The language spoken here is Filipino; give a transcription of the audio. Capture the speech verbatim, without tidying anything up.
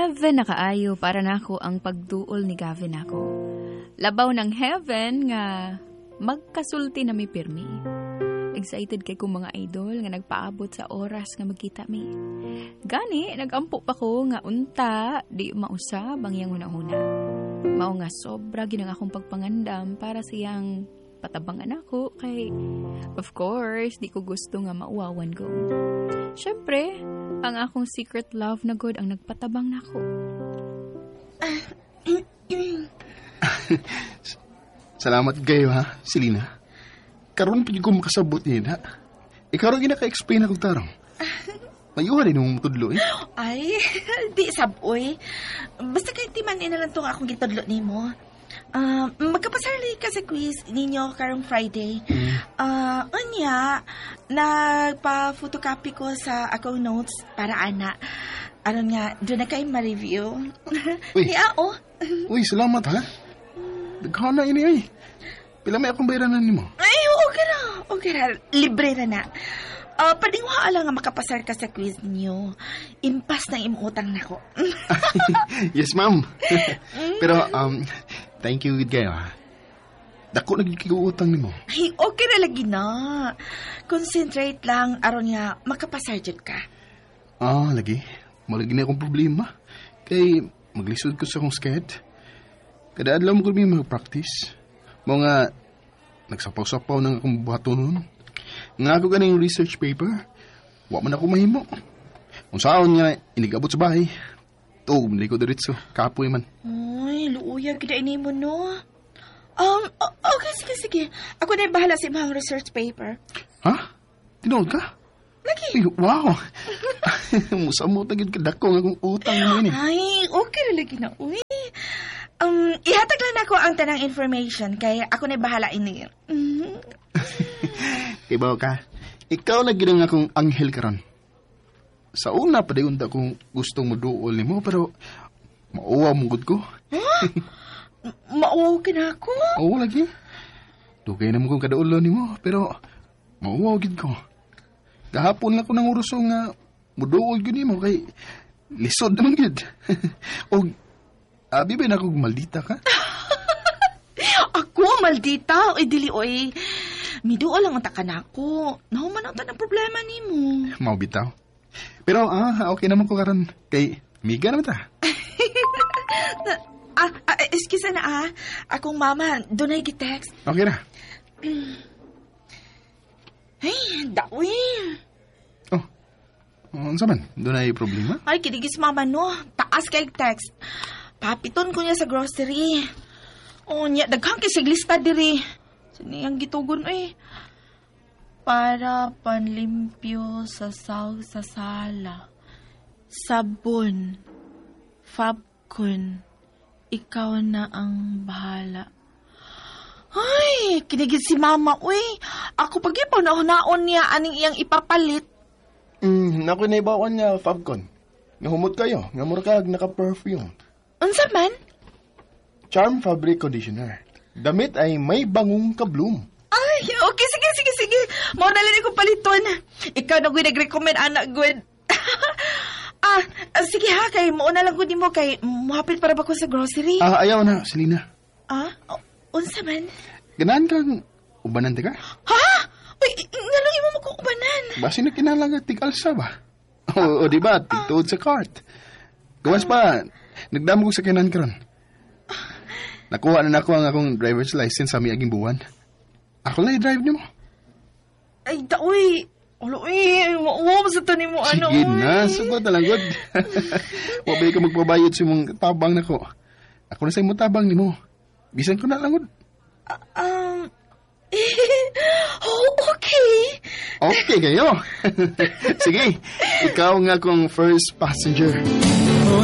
Heaven na kaayo para nako ang pagduol ni Gavin ako. Labaw ng heaven nga magkasulti na mi pirmi. Excited kay kong mga idol nga nagpaabot sa oras nga magkita mi. Gani, nagampo pa ko nga unta, di mausab ang iyang una-una. Mao nga sobra ginang akong pagpangandam para siyang patabangan ako kay, of course, di ko gusto nga mauwawan ko. Syempre, ang akong secret love na God ang nagpatabang nako. Salamat kayo ha, Selena. Karon pa ko makasabot niya ha. Ikaw rin ginaka-explain akong tarong. Mayuha rin yung tudlo eh. Ay, di saboy. Basta kahit timan na lang itong akong gitudlo ni mo. Uh, magkapasarali ka sa quiz ninyo karong Friday. Mm. Uh, unya, nagpa-photocopy ko sa akong notes para ana. Ano nga, doon na kayo ma-review. Uy. Iya, oh. Uy, salamat ha. Daghana ini ay. Pila may akong bayranan ni mo? Ay, okay na. Okay na. Libre na na. Uh, padingwa lang nga makapasar ka sa quiz niyo. Impas na imutang na ko. Yes, ma'am. Pero, um, thank you with kayo ha. Dako nagkikuutang ni mo. Ay, okay na lagi na. Concentrate lang aron nga makapasar dyan ka. Ah, lagi. Malagi na akong problema. Kay maglisod ko sa akong sked. Kada adlaw mo ko may mag-practice. Mga nga, nagsapaw-sapaw ng akong buhato nun. Nga ako ganing research paper. Wa man ako mahimo. Kung saan nga, inigabot sa bahay. To, hindi ko diritso. Kapoy man. Ay, luuya, gina ini mo, no? Um, okay, sige, sige. Ako na bahala sa imong research paper. Ha? Tinood ka? Lagi. Ay, wow. Musamot na gid kadako nga akong utang mo ini. Ay, okay na lagi na. Uy. Um, ihatag lang ako ang tanang information kaya ako na bahala ini. Mm-hmm. Ibaw ka. Ikaw na ginang akong anghel karon. Sa una pa dayon akong gustong moduol nimo pero mauwa mo gud ko. Huh? Mauwa ka na ako? Oo lagi. Dugay na mo kong kadaulon nimo pero mauwa gid ko. Gahapon lang ko nang uruso nga moduol gid nimo kay lisod naman gid. Og abi ba na akong maldita ka? Ako, maldita? Oy, dili, oy. Miduol lang ang takanako. Nahuman ang tanang problema ni mo. Mau bitaw. Pero, ah, okay naman ko karon. Kay, miga naman ta. ah, ah, excuse na ah. Akong mama, doon ay gi-text. Okay na. Hey, dawi. Oh, ano sa man? Doon ay problema? Ay, kinigis mama, no. Taas kay text. Papiton ko niya sa grocery. O niya, daghang kisiglista diri. Siniyang gitugon, eh. Para panlimpyo sa saw sa sala. Sabon. Fabcon. Ikaw na ang bahala. Ay, kinigid si mama, uy. Ako pag ipaw na hunaon niya aning iyang ipapalit. Hmm, naku na ibawan niya, Fabcon. Nahumot kayo, nga murkag naka-perfume. Unsa man? Charm Fabric Conditioner. Damit ay may bangong ka-bloom. Ay, okay, sige, sige, sige. Mao na lang ko paliton. Ikaw na gud nag-recommend, anak good. ah, sige ha, kay mo na lang gud nimo kay muhapit para ba ko sa grocery. Ah, ayaw na, Selena. Ah, o, unsa man? Ganahan kang ubanan ka? Ha? Uy, nga lang imo mo kong ubanan. Basi na kinalaga tig-alsa ba? O, o diba, tig-tuod sa cart. Gawas pa, nagdamo ko sa kinan karon. Nakuha na nako ang akong driver's license sa miaging buwan. Ako na i-drive niyo mo. Ay, daoy. Ulo, eh. Mauwa mo sa tanim mo, ano. Sige na, sagot na lang, God. Wabay ka magpabayad sa mong tabang na ko. Ako na sa imong tabang ni mo. Bisan ko na lang, God. Uh, um, oh, okay. Okay kayo. Sige, ikaw nga akong first passenger.